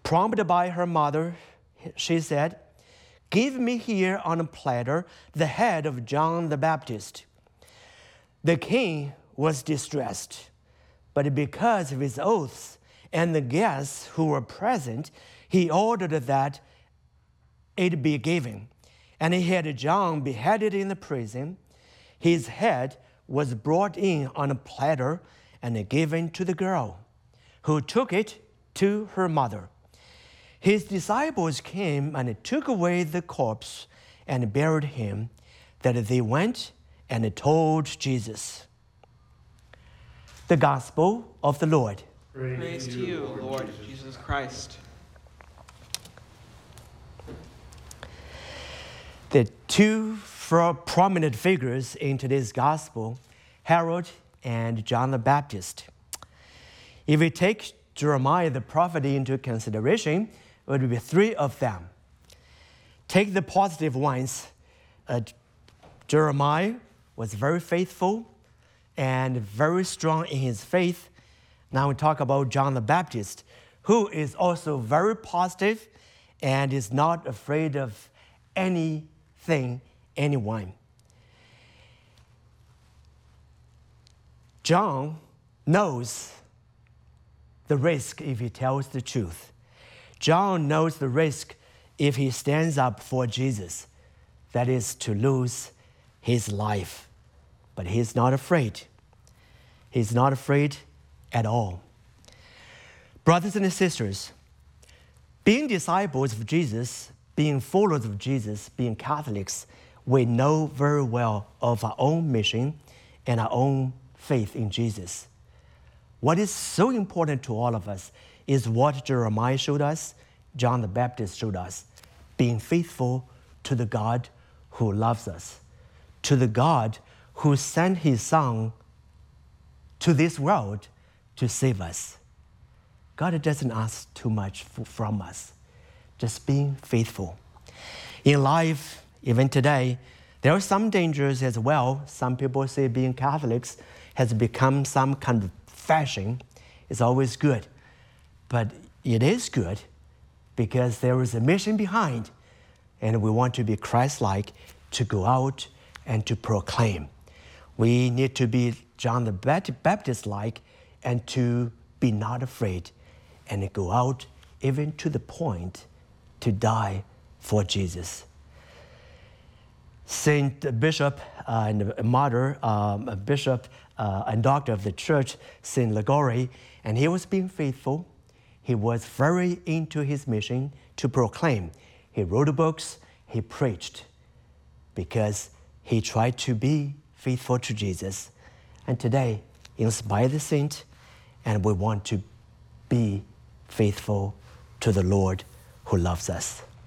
Prompted by her mother, she said, "Give me here on a platter the head of John the Baptist." The king was distressed, but because of his oaths and the guests who were present, he ordered that it be given. And he had John beheaded in the prison. His head was brought in on a platter and given to the girl, who took it to her mother. His disciples came and took away the corpse and buried him. That they went and told Jesus. The Gospel of the Lord. Praise to you, Lord Jesus Christ. The two prominent figures in today's Gospel, Herod and John the Baptist. If we take Jeremiah the prophet into consideration, it would be three of them. Take the positive ones. Jeremiah was very faithful and very strong in his faith. Now we talk about John the Baptist, who is also very positive and is not afraid of anything, anyone. John knows the risk if he tells the truth. John knows the risk if he stands up for Jesus, that is to lose his life. But he's not afraid. He's not afraid at all. Brothers and sisters, being disciples of Jesus, being followers of Jesus, being Catholics, we know very well of our own mission and our own faith in Jesus. What is so important to all of us is what Jeremiah showed us, John the Baptist showed us, being faithful to the God who loves us, to the God who sent his Son to this world to save us. God doesn't ask too much from us, just being faithful. In life, even today, there are some dangers as well. Some people say being Catholics has become some kind of fashion. It's always good. But it is good because there is a mission behind, and we want to be Christ-like, to go out and to proclaim. We need to be John the Baptist-like and to be not afraid and go out even to the point to die for Jesus. Saint Bishop and Martyr, Bishop and Doctor of the Church, Saint Gregory, and he was being faithful. He was very into his mission to proclaim. He wrote books, he preached, because he tried to be faithful to Jesus. And today, inspire the saint, and we want to be faithful to the Lord who loves us.